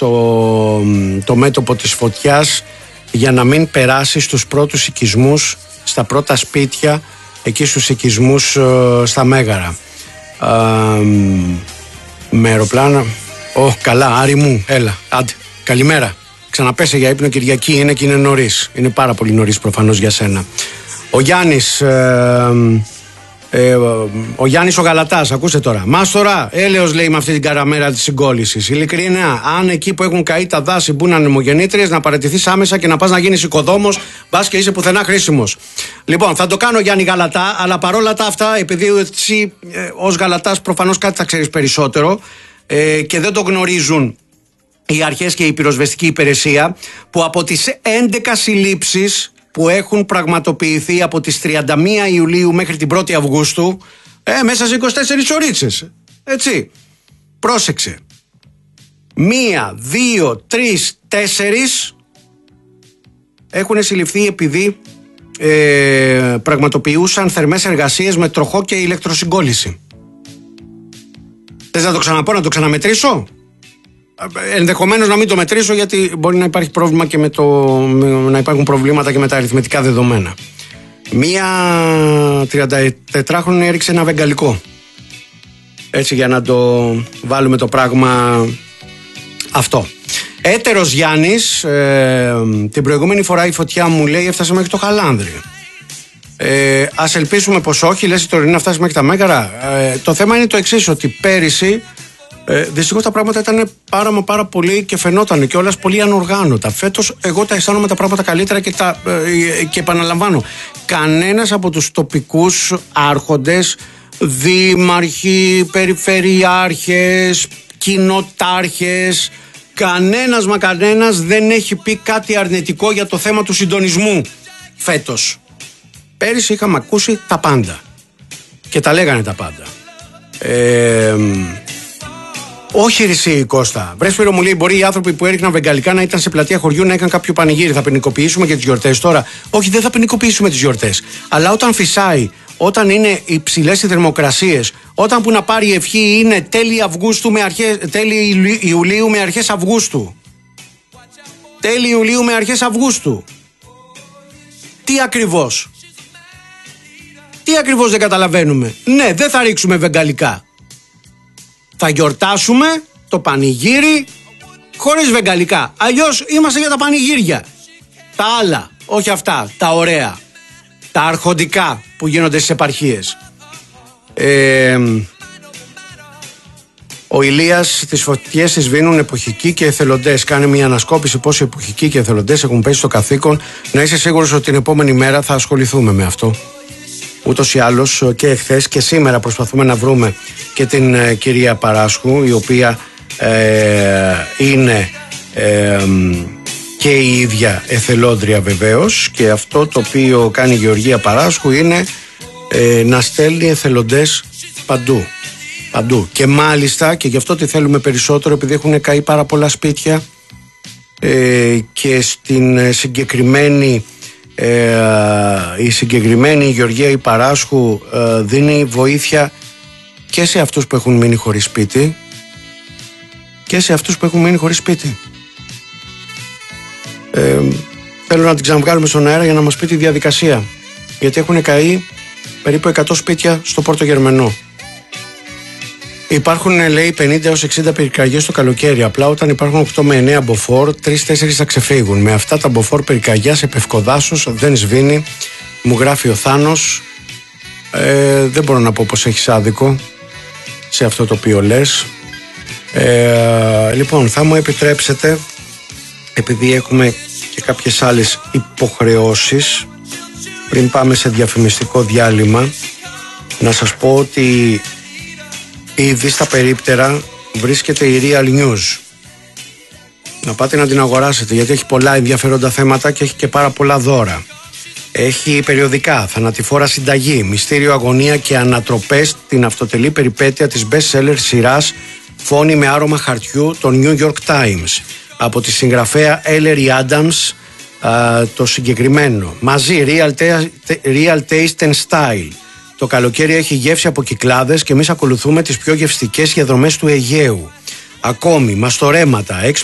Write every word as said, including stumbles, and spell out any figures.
το, το μέτωπο της φωτιάς για να μην περάσει στους πρώτους οικισμούς, στα πρώτα σπίτια, εκεί στους οικισμούς στα Μέγαρα. Α, με αεροπλάνα. Ω, oh, καλά, Άρη μου, έλα, άντε, καλημέρα. Ξαναπέσε για ύπνο, Κυριακή είναι και είναι νωρίς. Είναι πάρα πολύ νωρίς προφανώς για σένα. Ο Γιάννης, ε, ε, ο Γιάννης ο Γαλατάς, ακούστε τώρα. Μάστορα, έλεος λέει με αυτή την καραμέρα της συγκόλλησης. Ειλικρινά, αν εκεί που έχουν καεί τα δάση μπουν ανεμογεννήτριες, να παραιτηθείς άμεσα και να πας να γίνεις οικοδόμος, μπας και είσαι πουθενά χρήσιμος. Λοιπόν, θα το κάνω Γιάννη Γαλατά, αλλά παρόλα τα αυτά, επειδή εσύ ε, ως Γαλατάς προφανώς κάτι θα ξέρεις περισσότερο ε, και δεν το γνωρίζουν οι αρχές και η πυροσβεστική υπηρεσία, που από τις έντεκα συλλήψεις που έχουν πραγματοποιηθεί από τις τριάντα μία Ιουλίου μέχρι την πρώτη Αυγούστου, ε, μέσα σε είκοσι τέσσερις ωρίτσες, έτσι, πρόσεξε, μία, δύο, τρεις, τέσσερις έχουν συλληφθεί επειδή ε, πραγματοποιούσαν θερμές εργασίες με τροχό και ηλεκτροσυγκόλληση. Θες να το ξαναπώ, να το ξαναμετρήσω? Ενδεχομένως να μην το μετρήσω, γιατί μπορεί να υπάρχει πρόβλημα και με το, να υπάρχουν προβλήματα και με τα αριθμητικά δεδομένα. Μία τριαντατετράχρονη έριξε ένα βεγγαλικό, έτσι, για να το βάλουμε το πράγμα αυτό. Έτερος Γιάννης, ε, την προηγούμενη φορά η φωτιά μου λέει έφτασε μέχρι το Χαλάνδρι. ε, Ας ελπίσουμε πως όχι. Λες η τωρινή να φτάσει μέχρι τα Μέγαρα. ε, Το θέμα είναι το εξής, ότι πέρυσι Ε, δυστυχώς τα πράγματα ήταν πάρα μα πάρα πολύ και φαινόταν κιόλας πολύ ανοργάνωτα. Φέτος εγώ τα αισθάνομαι τα πράγματα καλύτερα και, τα, ε, και επαναλαμβάνω, κανένας από τους τοπικούς άρχοντες, δήμαρχοι, περιφερειάρχες, κοινοτάρχες, κανένας μα κανένας δεν έχει πει κάτι αρνητικό για το θέμα του συντονισμού φέτος. Πέρυσι είχαμε ακούσει τα πάντα και τα λέγανε τα πάντα. Ε, Όχι, Ρησί Κώστα. Βρε Σπύρο, μου λέει: μπορεί οι άνθρωποι που έριχναν βεγγαλικά να ήταν σε πλατεία χωριού να έκαναν κάποιο πανηγύρι. Θα ποινικοποιήσουμε και τις γιορτές τώρα? Όχι, δεν θα ποινικοποιήσουμε τις γιορτές. Αλλά όταν φυσάει, όταν είναι υψηλές οι θερμοκρασίες, όταν που να πάρει η ευχή είναι τέλη Αυγούστου με αρχές, τέλη Ιουλίου με αρχές Αυγούστου. Τέλη Ιουλίου με αρχές Αυγούστου. Τι ακριβώς? Τι ακριβώς δεν καταλαβαίνουμε? Ναι, δεν θα ρίξουμε βεγγαλικά. Θα γιορτάσουμε το πανηγύρι χωρίς βεγγαλικά. Αλλιώς είμαστε για τα πανηγύρια. Τα άλλα, όχι αυτά, τα ωραία, τα αρχοντικά που γίνονται στις επαρχίες. Ε, ο Ηλίας, τις φωτιές τις σβήνουν εποχικοί και εθελοντές. Κάνε μια ανασκόπηση πόσοι εποχικοί και εθελοντές έχουν πέσει στο καθήκον. Να είσαι σίγουρος ότι την επόμενη μέρα θα ασχοληθούμε με αυτό. Ούτως ή άλλως και εχθές και σήμερα προσπαθούμε να βρούμε και την ε, κυρία Παράσχου, η οποία ε, είναι ε, και η ίδια εθελόντρια βεβαίως, και αυτό το οποίο κάνει η Γεωργία Παράσχου είναι ε, να στέλνει εθελοντές παντού, παντού. Και μάλιστα, και γι' αυτό τι θέλουμε περισσότερο, επειδή έχουν καεί πάρα πολλά σπίτια ε, και στην συγκεκριμένη Ε, η συγκεκριμένη Γεωργία η Παράσχου ε, δίνει βοήθεια και σε αυτούς που έχουν μείνει χωρίς σπίτι και σε αυτούς που έχουν μείνει χωρίς σπίτι. ε, Θέλω να την ξαναβγάλουμε στον αέρα για να μας πει τη διαδικασία, γιατί έχουν καεί περίπου εκατό σπίτια στο Πόρτο Γερμενό. Υπάρχουν, λέει, πενήντα έως εξήντα πυρκαγιές το καλοκαίρι. Απλά όταν υπάρχουν οκτώ με εννέα μποφόρ, τρεις τέσσερις θα ξεφύγουν. Με αυτά τα μποφόρ πυρκαγιά σε πευκοδάσος δεν σβήνει. Μου γράφει ο Θάνος. Ε, δεν μπορώ να πω πως έχεις άδικο σε αυτό το οποίο λες. Ε, λοιπόν, θα μου επιτρέψετε, επειδή έχουμε και κάποιες άλλες υποχρεώσεις, πριν πάμε σε διαφημιστικό διάλειμμα, να σας πω ότι ήδη στα περίπτερα βρίσκεται η Real News. Να πάτε να την αγοράσετε, γιατί έχει πολλά ενδιαφέροντα θέματα και έχει και πάρα πολλά δώρα. Έχει περιοδικά, θανατηφόρα συνταγή, μυστήριο, αγωνία και ανατροπές, την αυτοτελή περιπέτεια της best seller σειράς Φόνοι με άρωμα χαρτιού των New York Times, από τη συγγραφέα Ellery Adams, α, το συγκεκριμένο. Μαζί Real, Real Taste and Style. Το καλοκαίρι έχει γεύση από Κυκλάδες και εμείς ακολουθούμε τις πιο γευστικές διαδρομές του Αιγαίου. Ακόμη, μαστορέματα, έξυπνα